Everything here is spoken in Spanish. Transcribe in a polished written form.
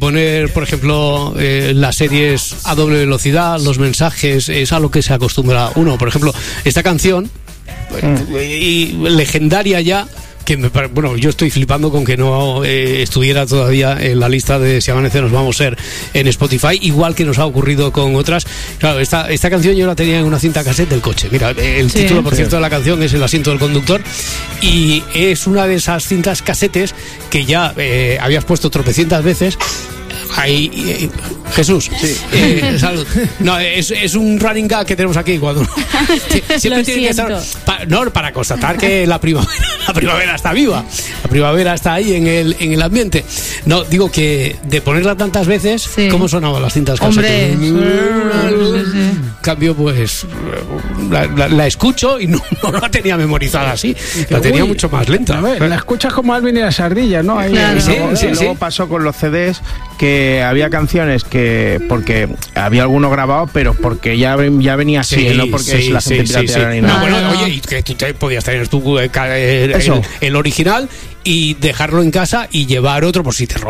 poner, por ejemplo, las series a doble velocidad, los mensajes, es a lo que se acostumbra uno. Por ejemplo, esta canción, y legendaria ya, que bueno, yo estoy flipando con que no estuviera todavía en la lista de Si Amanece Nos Vamos a Ser en Spotify, igual que nos ha ocurrido con otras. Claro, esta canción yo la tenía en una cinta cassette del coche. Mira, el título, por cierto, de la canción es El asiento del conductor, y es una de esas cintas cassettes que ya habías puesto tropecientas veces. Ahí, Jesús, salud. No, es un running gag que tenemos aquí cuando siempre tiene que estar para constatar que la primavera está viva, la primavera está ahí en el ambiente. No, digo que de ponerla tantas veces, ¿cómo sonaban las cintas casetes? Cambio, pues la escucho y no la tenía memorizada así, la tenía mucho más lenta. A ver, la escuchas como Alvin y las ardillas, ¿no? Ahí, claro. Luego pasó con los CDs, que había canciones que porque había alguno grabado, pero porque ya venía así, no porque la gente pirateara ni nada. No, bueno, oye, y que tú te podías tener el original y dejarlo en casa y llevar otro por si te roban